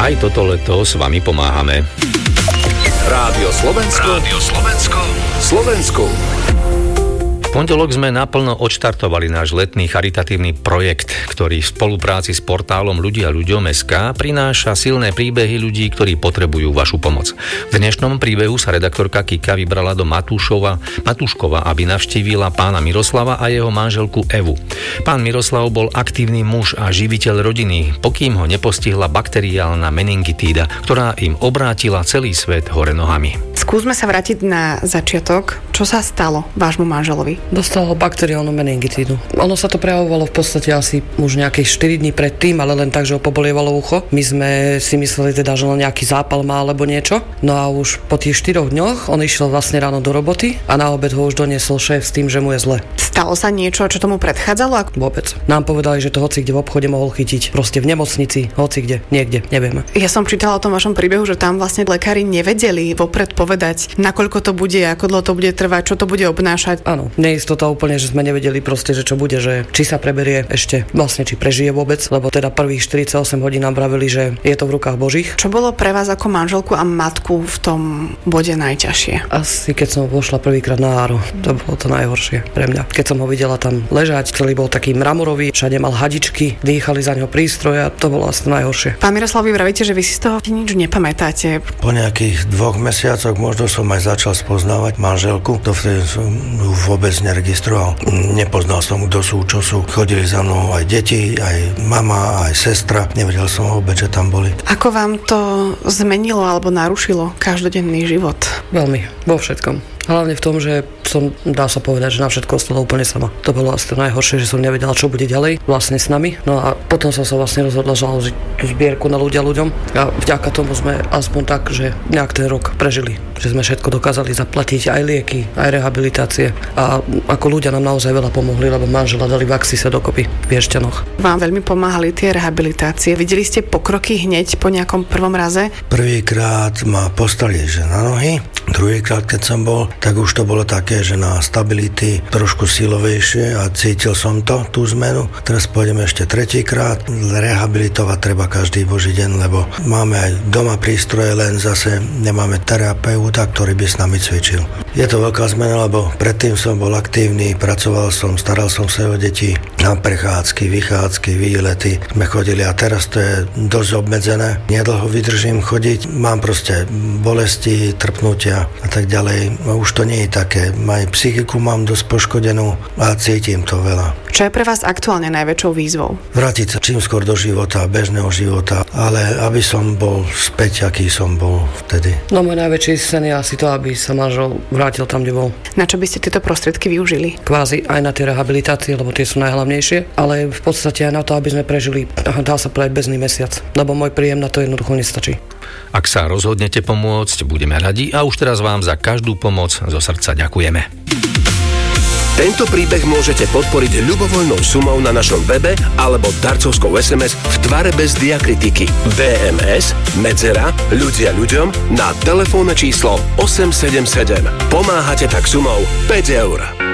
Aj toto leto s vami pomáhame. Rádio Slovensko. Slovensku. V pondelok sme naplno odštartovali náš letný charitatívny projekt, ktorý v spolupráci s portálom Ľudia ľuďom.sk prináša silné príbehy ľudí, ktorí potrebujú vašu pomoc. V dnešnom príbehu sa redaktorka Kika vybrala do Matúškova, aby navštívila pána Miroslava a jeho manželku Evu. Pán Miroslav bol aktívny muž a živiteľ rodiny, pokým ho nepostihla bakteriálna meningitída, ktorá im obrátila celý svet hore nohami. Skúsme sa vrátiť na začiatok. Čo sa stalo vášmu manželovi? Dostal bakteriálnu meningitídu. Ono sa to prejavovalo v podstate asi už nejaké 4 dní predtým, ale len tak, že ho pobolievalo ucho. My sme si mysleli teda, že len nejaký zápal má alebo niečo. No a už po tých 4 dňoch on išiel vlastne ráno do roboty a na obed ho už doniesol šéf s tým, že mu je zle. Stalo sa niečo, čo tomu predchádzalo? Vôbec. Nám povedali, že to hoci kde v obchode mohol chytiť. Proste v nemocnici, hoci kde, niekde, nevieme. Ja som čítala o tom vašom príbehu, že tam vlastne lekári nevedeli vopred povedať, nakoľko to bude, ako dlho to bude trvať, čo to bude obnášať. Áno, neistota úplne, že sme nevedeli proste, že čo bude, že či sa preberie ešte, vlastne či prežije vôbec, lebo teda prvých 48 hodín nám vravili, že je to v rukách Božích. Čo bolo pre vás ako manželku a matku v tom bode najťažšie? Asi keď som vošla prvýkrát na Áru, to bolo to najhoršie pre mňa. Keď som ho videla tam ležať, celý bol taký mramorový, všade mal hadičky, dýchali za ňo prístroje a to bolo asi najhoršie. Pán Miroslav, vy vravíte, že vy si z toho nič nepamätáte. Po nejakých 2 mesiacoch možno som aj začal spoznávať manželku, dovtedy som ju vôbec neregistroval. Nepoznal som, kto sú, čo sú. Chodili za mnou aj deti, aj mama, aj sestra. Nevedel som vôbec, že tam boli. Ako vám to zmenilo alebo narušilo každodenný život? Veľmi, vo všetkom. Hlavne v tom, že som, dá sa povedať, že na všetko ostala úplne sama. To bolo asi to najhoršie, že som nevedela, čo bude ďalej vlastne s nami. No a potom som sa vlastne rozhodla založiť tú zbierku na Ľudia ľuďom. A vďaka tomu sme aspoň tak, že nejak ten rok prežili. Že sme všetko dokázali zaplatiť, aj lieky, aj rehabilitácie. A ako ľudia nám naozaj veľa pomohli, lebo manžela dali v Axise dokopy v Piešťanoch. Vám veľmi pomáhali tie rehabilitácie. Videli ste pokroky hneď po nejakom prvom raze? Prvýkrát ma postavili že na nohy. Druhýkrát, keď som bol, tak už to bolo také, že na stability trošku silovejšie a cítil som to, tú zmenu. Teraz pôjdeme ešte tretíkrát. Rehabilitovať treba každý boží deň, lebo máme aj doma prístroje, len zase nemáme terapeuta, ktorý by s nami cvičil. Je to veľká zmena, lebo predtým som bol aktívny, pracoval som, staral som sa o deti, na prechádzky, vychádzky, výlety sme chodili a teraz to je dosť obmedzené. Nedlho vydržím chodiť, mám proste bolesti, trpnutia a tak ďalej. Už to nie je také. Aj psychiku mám dosť poškodenú a cítim to veľa. Čo je pre vás aktuálne najväčšou výzvou? Vrátiť sa čím skôr do života, bežného života, ale aby som bol späť, aký som bol vtedy. No môj najväčší sen je asi to, aby sa manžel vrátil tam, kde bol. Na čo by ste tieto prostriedky využili? Kvázi aj na tie rehabilitácie, lebo tie sú najhlavnejšie, ale v podstate aj na to, aby sme prežili, dá sa povedať, bežný mesiac, lebo môj príjem na to jednoducho nestačí. Ak sa rozhodnete pomôcť, budeme radi a už teraz vám za každú pomoc zo srdca ďakujeme. Tento príbeh môžete podporiť ľubovoľnou sumou na našom webe alebo darcovskou SMS v tvare bez diakritiky DMS Ľudia ľuďom na telefónne číslo 877. Pomáhate tak sumou 5 eur.